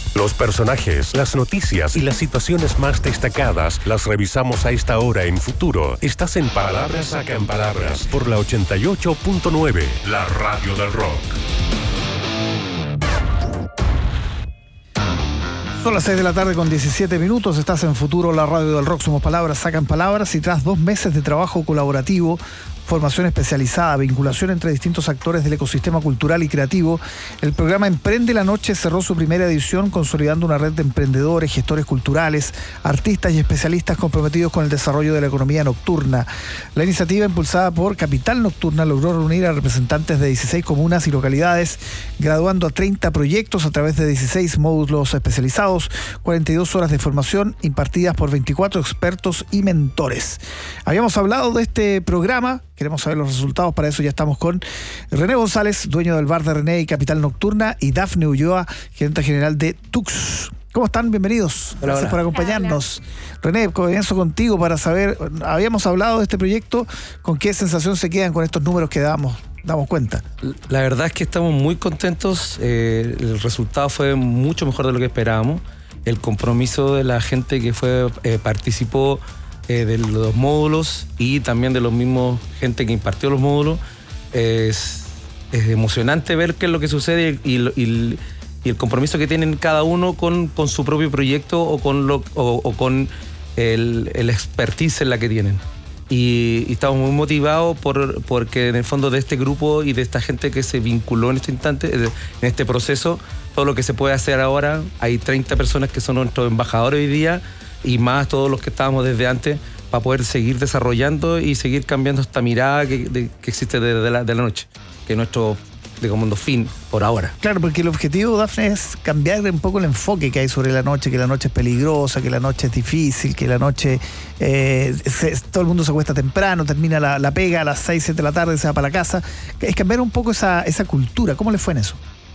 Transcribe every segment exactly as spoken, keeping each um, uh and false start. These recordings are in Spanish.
Los personajes, las noticias y las situaciones más destacadas las revisamos a esta hora en Futuro. Estás en Palabras Sacan Palabras por la ochenta y ocho punto nueve, la radio del rock. Son las seis de la tarde con diecisiete minutos, estás en Futuro, la radio del rock, somos Palabras Sacan Palabras, y tras dos meses de trabajo colaborativo, formación especializada, vinculación entre distintos actores del ecosistema cultural y creativo, el programa Emprende la Noche cerró su primera edición consolidando una red de emprendedores, gestores culturales, artistas y especialistas comprometidos con el desarrollo de la economía nocturna. La iniciativa, impulsada por Capital Nocturna, logró reunir a representantes de dieciséis comunas y localidades, graduando a treinta proyectos a través de dieciséis módulos especializados, cuarenta y dos horas de formación impartidas por veinticuatro expertos y mentores. Habíamos hablado de este programa. Queremos saber los resultados, para eso ya estamos con René González, dueño del bar de René y Capital Nocturna, y Dafne Ulloa, gerente general de Tux. ¿Cómo están? Bienvenidos. Hola, Gracias hola. por acompañarnos. Hola. René, comienzo contigo para saber, habíamos hablado de este proyecto, ¿con qué sensación se quedan con estos números que damos, damos cuenta? La verdad es que estamos muy contentos, eh, el resultado fue mucho mejor de lo que esperábamos, el compromiso de la gente que fue eh, participó Eh, de los módulos y también de los mismos gente que impartió los módulos. Es, es emocionante ver qué es lo que sucede y, y, y, y el compromiso que tienen cada uno con, con su propio proyecto o con, lo, o, o con el, el expertise en la que tienen. Y, y estamos muy motivados por, porque en el fondo de este grupo y de esta gente que se vinculó en este instante, en este proceso, todo lo que se puede hacer ahora, hay treinta personas que son nuestros embajadores hoy día, y más todos los que estábamos desde antes, para poder seguir desarrollando y seguir cambiando esta mirada que, de, que existe desde de la, de la noche, que es nuestro, digamos, fin por ahora. Claro, porque el objetivo, Dafne, es cambiar un poco el enfoque que hay sobre la noche, que la noche es peligrosa, que la noche es difícil, que la noche eh, se, todo el mundo se acuesta temprano, termina la, la pega a las seis, siete de la tarde, se va para la casa. Es cambiar un poco esa, esa cultura. ¿Cómo le fue en eso?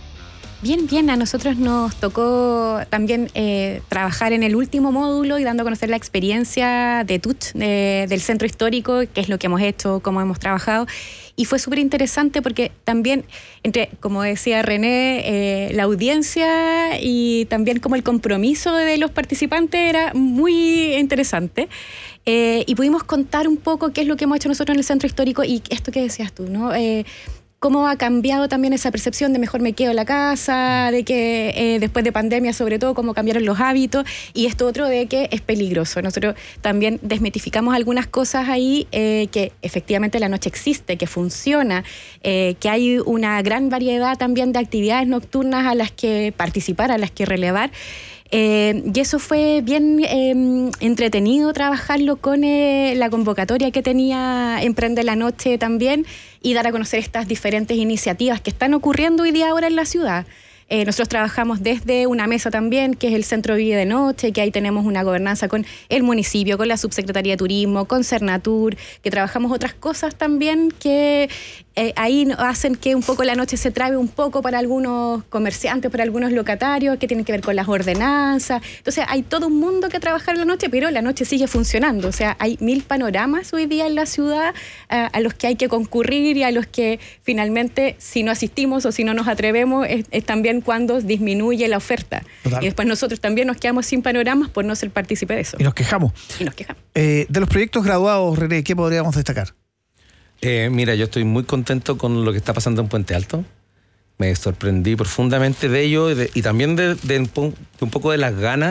Bien, bien, a nosotros nos tocó también eh, trabajar en el último módulo y dando a conocer la experiencia de T U T, de, del centro histórico, qué es lo que hemos hecho, cómo hemos trabajado. Y fue súper interesante porque también, entre, como decía René, eh, la audiencia y también como el compromiso de los participantes era muy interesante. Eh, y pudimos contar un poco qué es lo que hemos hecho nosotros en el centro histórico y esto que decías tú, ¿no? Eh, cómo ha cambiado también esa percepción de mejor me quedo en la casa, de que eh, después de pandemia sobre todo cómo cambiaron los hábitos, y esto otro de que es peligroso. Nosotros también desmitificamos algunas cosas ahí, eh, que efectivamente la noche existe, que funciona, eh, que hay una gran variedad también de actividades nocturnas a las que participar, a las que relevar. Eh, y eso fue bien eh, entretenido trabajarlo con eh, la convocatoria que tenía Emprende la Noche también, y dar a conocer estas diferentes iniciativas que están ocurriendo hoy día ahora en la ciudad. Eh, nosotros trabajamos desde una mesa también, que es el Centro Vive de Noche, que ahí tenemos una gobernanza con el municipio, con la Subsecretaría de Turismo, con Cernatur, que trabajamos otras cosas también que eh, ahí hacen que un poco la noche se trabe un poco para algunos comerciantes, para algunos locatarios, que tienen que ver con las ordenanzas. Entonces hay todo un mundo que trabajar en la noche, pero la noche sigue funcionando. O sea, hay mil panoramas hoy día en la ciudad uh, a los que hay que concurrir y a los que finalmente, si no asistimos o si no nos atrevemos, es, es también cuando disminuye la oferta. Total. Y después nosotros también nos quedamos sin panoramas por no ser partícipe de eso. Y nos quejamos. Y nos quejamos. Eh, de los proyectos graduados, René, ¿qué podríamos destacar? Eh, mira, yo estoy muy contento con lo que está pasando en Puente Alto. Me sorprendí profundamente de ello y, de, y también de, de, de un poco de las ganas